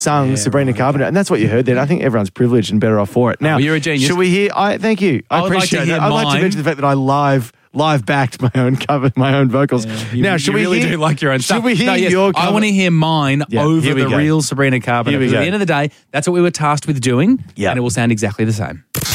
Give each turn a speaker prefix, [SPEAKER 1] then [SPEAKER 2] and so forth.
[SPEAKER 1] sung Sabrina Carpenter, and that's what you heard there. I think everyone's privileged and better off for it. Now,
[SPEAKER 2] you're a genius.
[SPEAKER 1] Should we hear? Thank you. I appreciate it. I'd like to mention the fact that I live backed my own cover, my own vocals. Now, should we
[SPEAKER 2] really
[SPEAKER 1] hear?
[SPEAKER 2] Do like your own stuff.
[SPEAKER 1] Should we hear your cover?
[SPEAKER 2] I want to hear mine over the real Sabrina Carpenter.
[SPEAKER 1] Here we
[SPEAKER 2] Because
[SPEAKER 1] go.
[SPEAKER 2] at the end of the day, that's what we were tasked with doing,
[SPEAKER 1] Yeah.
[SPEAKER 2] and it will sound exactly the same.